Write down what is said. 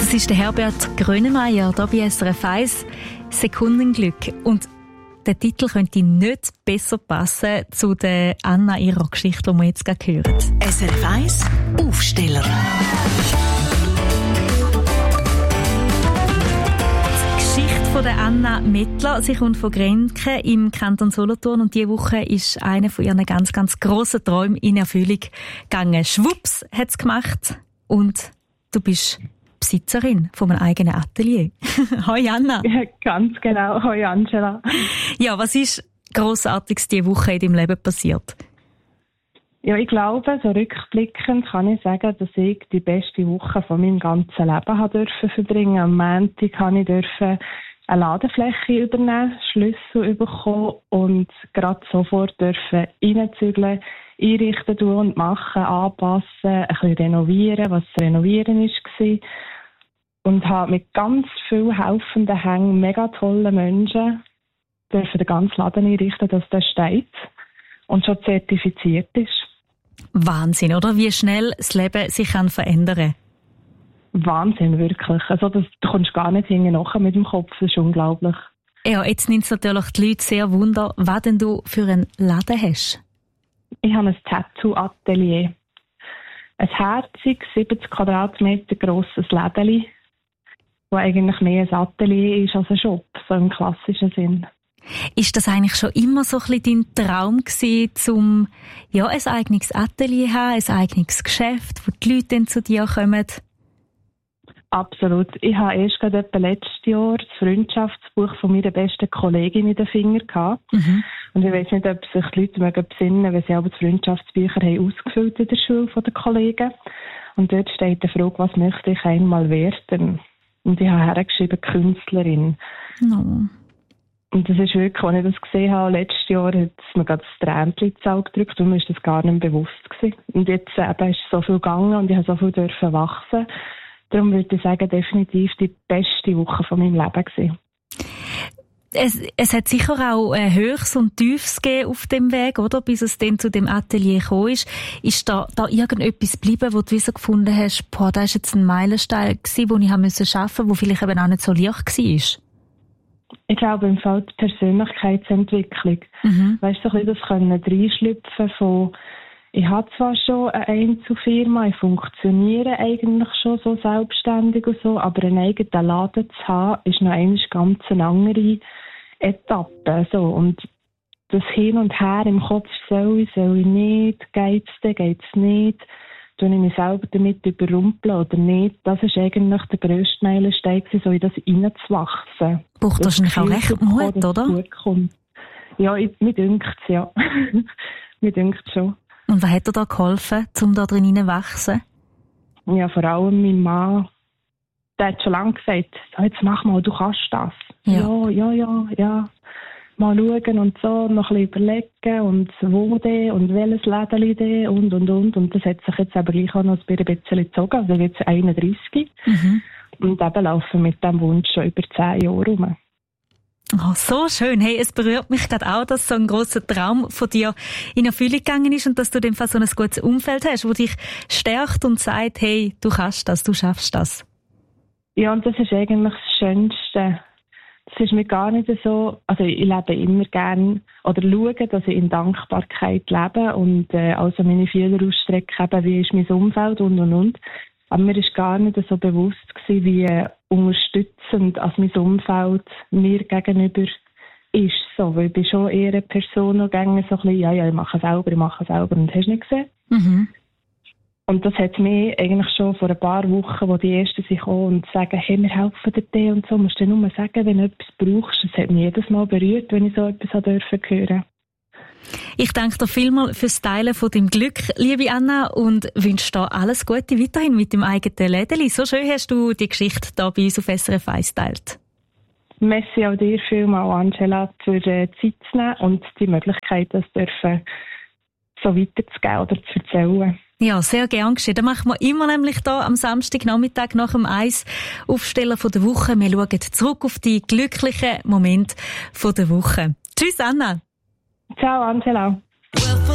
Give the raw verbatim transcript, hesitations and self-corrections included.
Das ist der Herbert Grönemeyer, hier bei S R F eins, Sekundenglück. Und der Titel könnte nicht besser passen zu der Anna ihrer Geschichte, die wir jetzt gerade hören. S R F eins Aufsteller. Die Geschichte von der Anna Mettler. Sie kommt von Grenken im Kanton Solothurn und diese Woche ist einer von ihren ganz, ganz grossen Träumen in Erfüllung gegangen. Schwupps hat es gemacht und du bist Besitzerin von einem eigenen Atelier. Hoi Anna. Ja, ganz genau. Hoi Angela. Ja, was ist Grossartiges diese Woche in deinem Leben passiert? Ja, ich glaube, so rückblickend kann ich sagen, dass ich die beste Woche von meinem ganzen Leben habe dürfen verbringen. Am Montag habe ich dürfen eine Ladefläche übernehmen, Schlüssel bekommen und gerade sofort dürfen reinzügeln, einrichten tun und machen, anpassen, ein bisschen renovieren, was zu renovieren war. Und habe mit ganz vielen helfenden Hängen, mega tollen Menschen dürfen den ganzen Laden einrichten, dass der steht und schon zertifiziert ist. Wahnsinn, oder? Wie schnell das Leben sich kann verändern. Wahnsinn, wirklich. Also das, du kommst gar nicht hinten nachher mit dem Kopf, das ist unglaublich. Ja, jetzt nimmt es natürlich die Leute sehr wunder, was denn du für einen Laden hast. Ich habe ein Tattoo-Atelier. Ein herziges, siebzig Quadratmeter grosses Lädeli, das eigentlich mehr ein Atelier ist als ein Shop, so im klassischen Sinn. Ist das eigentlich schon immer so ein bisschen dein Traum gewesen, um ja, ein eigenes Atelier zu haben, ein eigenes Geschäft, wo die Leute dann zu dir kommen? Absolut. Ich habe erst gerade etwa letztes Jahr das Freundschaftsbuch von meiner besten Kollegin in den Fingern gehabt. Mhm. Und ich weiss nicht, ob sich die Leute mögen besinnen, weil sie aber die Freundschaftsbücher haben ausgefüllt in der Schule von den Kollegen. Und dort steht die Frage, was möchte ich einmal werden? Und ich habe hergeschrieben, Künstlerin. No. Und das ist wirklich, als ich das gesehen habe, letztes Jahr hat es mir gerade das Tränchen ins Auge gedrückt und mir ist das gar nicht bewusst gewesen. Und jetzt eben ist so viel gegangen und ich habe so viel dürfen wachsen. Darum würde ich sagen, definitiv die beste Woche von meinem Leben gewesen. Es, es hat sicher auch ein Höchst und Tiefs gegeben auf dem Weg, oder? Bis es dann zu dem Atelier gekommen ist. Ist da, da irgendetwas geblieben, wo du wie so gefunden hast, boah, das war jetzt ein Meilenstein gewesen, den ich haben müssen schaffen, wo vielleicht eben auch nicht so leicht war? Ich glaube, im Fall die Persönlichkeitsentwicklung. Mhm. Weißt du, so ein bisschen das können reinschlüpfen von, ich habe zwar schon eine Einzelfirma, ich funktioniere eigentlich schon so selbstständig und so, aber einen eigenen Laden zu haben, ist noch eine ganz andere Etappe. So. Und das Hin und Her im Kopf, soll ich, soll ich nicht, geht's denn, geht's nicht, tue ich mich selber damit überrumpeln oder nicht, das ist eigentlich der grösste Meilenstein, so in das reinzuwachsen. Braucht das wahrscheinlich auch recht Mut, oder? Ja, ich, mir dünkt es, ja. Mir dünkt es schon. Und was hat dir da geholfen, um da drin zu wachsen? Ja, vor allem mein Mann. Der hat schon lange gesagt, jetzt mach mal, du kannst das. Ja, ja, ja, ja. ja. Mal schauen und so, noch ein bisschen überlegen und wo denn und welches Lädeli denn und, und, und. Und das hat sich jetzt aber gleich auch noch ein bisschen gezogen. Also jetzt einunddreissig. Mhm. Und eben laufen mit diesem Wunsch schon über zehn Jahre rum. Oh, so schön. Hey, es berührt mich gerade auch, dass so ein grosser Traum von dir in Erfüllung gegangen ist und dass du in dem Fall so ein gutes Umfeld hast, wo dich stärkt und sagt, hey, du kannst das, du schaffst das. Ja, und das ist eigentlich das Schönste. Das ist mir gar nicht so, also ich lebe immer gern oder schaue, dass ich in Dankbarkeit lebe und äh, also meine Fühler ausstrecke, eben, wie ist mein Umfeld und und und. Aber mir ist gar nicht so bewusst gewesen, wie äh, unterstützend als mein Umfeld mir gegenüber ist. So, weil ich bin schon eher eine Person, die gerne so ein bisschen, ja, ja, ich mache es selber, ich mache es selber und hast nicht gesehen. Mhm. Und das hat mich eigentlich schon vor ein paar Wochen, wo die Ersten sich kommen und sagen, hey, wir helfen dir und so, musst du nur sagen, wenn du etwas brauchst. Das hat mich jedes Mal berührt, wenn ich so etwas hören durfte. Ich danke dir vielmals fürs Teilen von deinem Glück, liebe Anna, und wünsche dir alles Gute weiterhin mit dem eigenen Lädeli. So schön hast du die Geschichte hier bei uns auf S R F eins geteilt. Merci auch dir vielmals, Angela, für die Zeit zu nehmen und die Möglichkeit, das dürfen so weiterzugeben oder zu erzählen. Ja, sehr gern geschehen. Das machen wir immer nämlich hier am Samstagnachmittag nach dem Eis Aufsteller von der Woche. Wir schauen zurück auf die glücklichen Momente von der Woche. Tschüss, Anna. Ciao, Angela.